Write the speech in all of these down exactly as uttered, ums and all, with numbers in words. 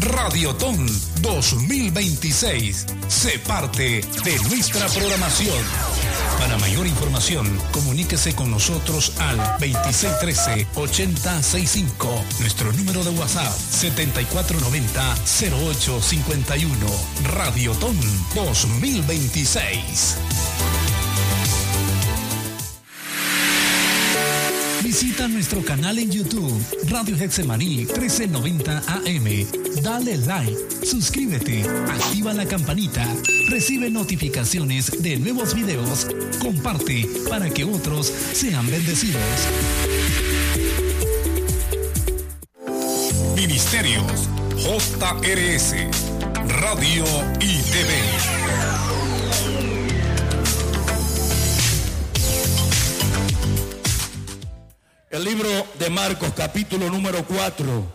Radiotón dos mil veintiséis. Sé parte de nuestra programación. Para mayor información, comuníquese con nosotros al veintiséis trece, ochenta sesenta y cinco. Nuestro número de WhatsApp setenta y cuatro noventa, cero ocho cincuenta y uno. Radiotón dos mil veintiséis. Visita nuestro canal en YouTube, Radio Getsemaní trece noventa A M. Dale like, suscríbete, activa la campanita, recibe notificaciones de nuevos videos, comparte para que otros sean bendecidos. Ministerios J R S, Radio y T V. El libro de Marcos, capítulo número cuatro.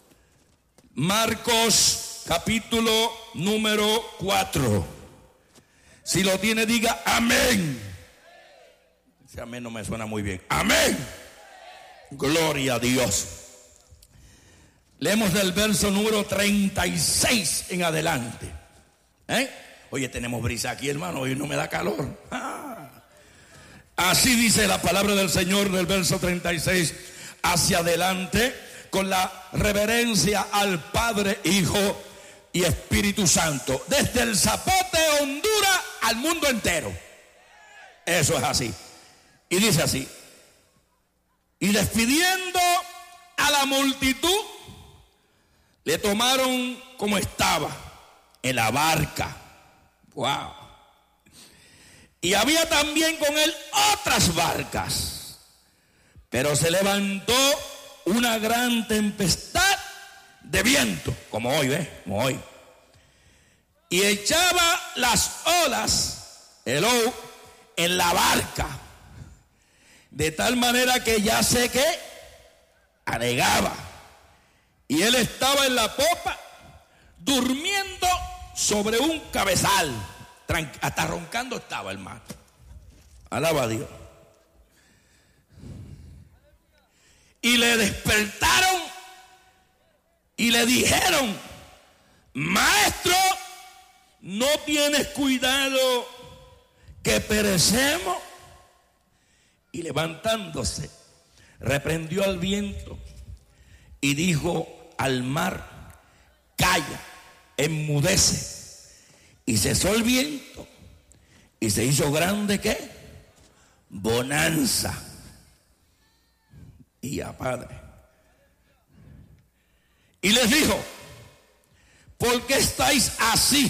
Marcos, capítulo número cuatro. Si lo tiene, diga amén. Ese amén no me suena muy bien. Amén. Gloria a Dios. Leemos del verso número treinta y seis en adelante. ¿Eh? Oye, tenemos brisa aquí, hermano. Hoy no me da calor. Ah. Así dice la palabra del Señor del verso treinta y seis hacia adelante, con la reverencia al Padre, Hijo y Espíritu Santo, desde el Zapote, Honduras, al mundo entero. Eso es así. Y dice así: y despidiendo a la multitud, le tomaron como estaba en la barca. Wow. Y había también con él otras barcas, pero se levantó una gran tempestad de viento, como hoy, ¿ves? Como hoy. Y echaba las olas, el o, en la barca, de tal manera que ya sé que anegaba. Y él estaba en la popa, durmiendo sobre un cabezal. Hasta roncando estaba el mar. Alaba a Dios. Y le despertaron y le dijeron: maestro, ¿no tienes cuidado que perecemos? Y levantándose, reprendió al viento y dijo al mar: calla, enmudece. Y cesó el viento y se hizo grande, ¿qué? Bonanza. Y a Padre. Y les dijo: ¿por qué estáis así?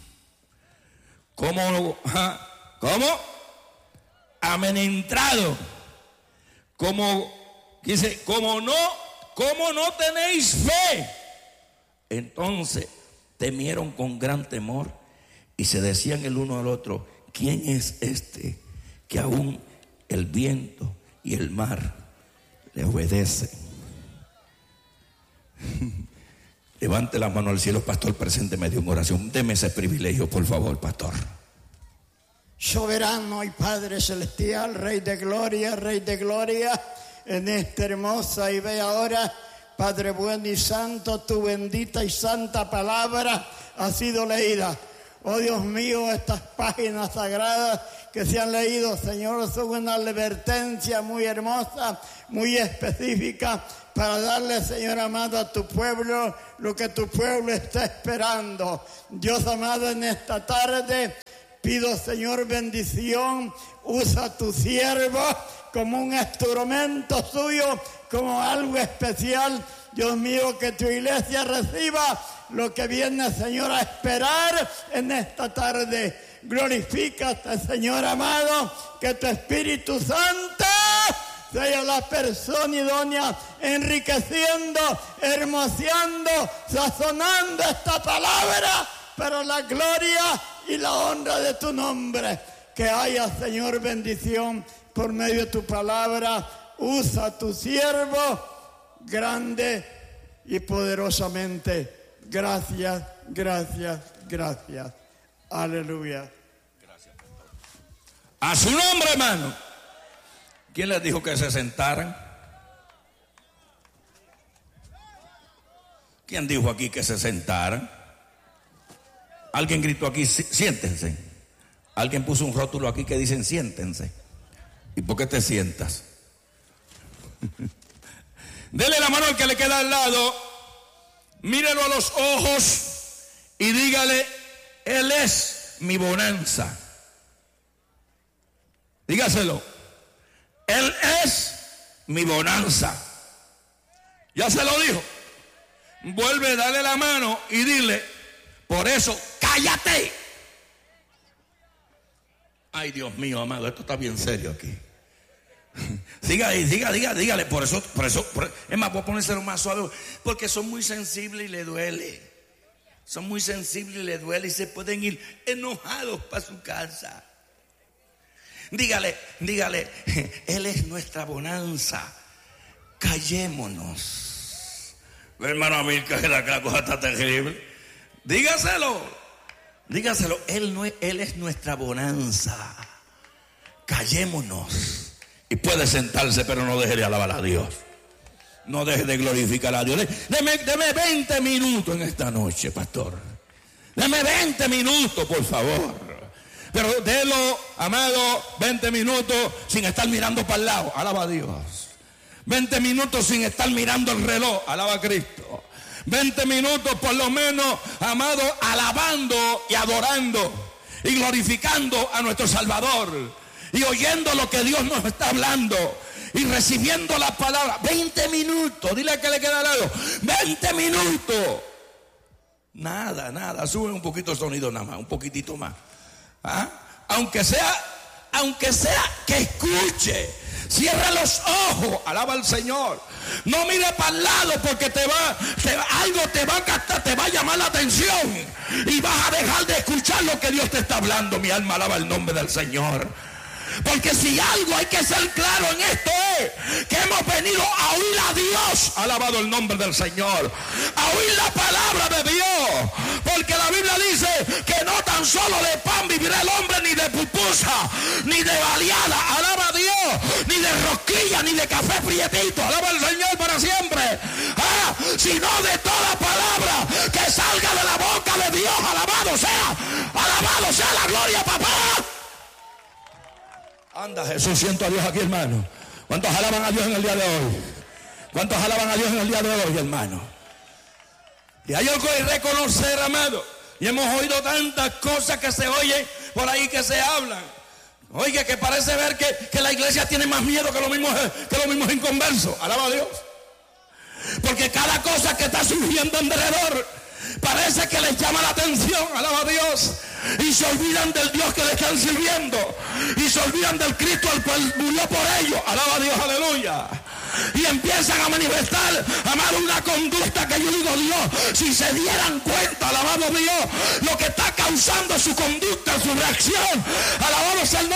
¿Cómo? ¿Cómo? Amenentrado. Como, dice, como no, ¿cómo no tenéis fe? Entonces temieron con gran temor y se decían el uno al otro: ¿quién es este que aún el viento y el mar le obedecen? Levante la mano al cielo, pastor, presénteme de una oración. Deme ese privilegio, por favor, pastor. Soberano y Padre celestial, Rey de gloria, Rey de gloria, en esta hermosa y bella hora, Padre bueno y santo, tu bendita y santa palabra ha sido leída. Oh Dios mío, estas páginas sagradas que se han leído, Señor, son una advertencia muy hermosa, muy específica, para darle, Señor amado, a tu pueblo lo que tu pueblo está esperando. Dios amado, en esta tarde pido, Señor, bendición. Usa a tu siervo como un instrumento suyo, como algo especial. Dios mío, que tu iglesia reciba lo que viene, Señor, a esperar en esta tarde. Glorifícate, Señor amado, que tu Espíritu Santo sea la persona idónea, enriqueciendo, hermoseando, sazonando esta palabra para la gloria y la honra de tu nombre. Que haya, Señor, bendición por medio de tu palabra. Usa a tu siervo grande y poderosamente. Gracias, gracias, gracias. Aleluya. Gracias, pastor. A su nombre, hermano. ¿Quién les dijo que se sentaran? ¿Quién dijo aquí que se sentaran? Alguien gritó aquí, siéntense. Alguien puso un rótulo aquí que dicen siéntense. ¿Y por qué te sientas? Dele la mano al que le queda al lado, mírelo a los ojos y dígale: Él es mi bonanza. Dígaselo: Él es mi bonanza. Ya se lo dijo. Vuelve, dale la mano y dile: por eso, cállate. Ay, Dios mío, amado, esto está bien serio aquí. Siga ahí, diga, diga, dígale, por eso, por eso, por, es más, voy a ponérselo más suave, porque son muy sensibles y le duele. Son muy sensibles y le duele y se pueden ir enojados para su casa. Dígale, dígale, Él es nuestra bonanza. Callémonos. Hermano, a mí que la, la cosa está terrible. Dígaselo, dígaselo, Él, no es, Él es nuestra bonanza. Callémonos. Y puede sentarse, pero no deje de alabar a Dios. No deje de glorificar a Dios. Deme, deme veinte minutos en esta noche, pastor. Deme veinte minutos, por favor. Pero délo, amado, veinte minutos sin estar mirando para el lado. Alaba a Dios. veinte minutos sin estar mirando el reloj. Alaba a Cristo. veinte minutos por lo menos, amado, alabando y adorando y glorificando a nuestro Salvador. Y oyendo lo que Dios nos está hablando y recibiendo la palabra. veinte minutos, dile que le queda al lado. veinte minutos. Nada, nada, sube un poquito el sonido nada más, un poquitito más. ¿Ah? Aunque sea, aunque sea que escuche. Cierra los ojos, alaba al Señor. No mire para el lado porque te va, te, algo te va a captar, te va a llamar la atención y vas a dejar de escuchar lo que Dios te está hablando. Mi alma alaba el nombre del Señor. Porque si algo hay que ser claro en esto es que hemos venido a oír a Dios, alabado el nombre del Señor, a oír la palabra de Dios, porque la Biblia dice que no tan solo de pan vivirá el hombre, ni de pupusa, ni de baleada, alaba a Dios, ni de rosquilla, ni de café prietito, alaba al Señor para siempre, ah, sino de toda palabra que salga de la boca de Dios. Alabado sea, alabado sea la gloria, papá. Anda, Jesús, siento a Dios aquí, hermano. ¿Cuántos alaban a Dios en el día de hoy? ¿Cuántos alaban a Dios en el día de hoy, hermano? Y hay algo que reconocer, amado. Y hemos oído tantas cosas que se oyen por ahí, que se hablan. Oiga, que parece ver que, que la iglesia tiene más miedo que los mismos, que los mismos inconversos. Alaba a Dios. Porque cada cosa que está surgiendo alrededor parece que les llama la atención. Alaba a Dios. Y se olvidan del Dios que le están sirviendo. Y se olvidan del Cristo al cual murió por ellos. Alaba a Dios, aleluya. Y empiezan a manifestar, amado, una conducta que yo digo, Dios, si se dieran cuenta, alabado Dios, lo que está causando su conducta, su reacción, alabado sea el nombre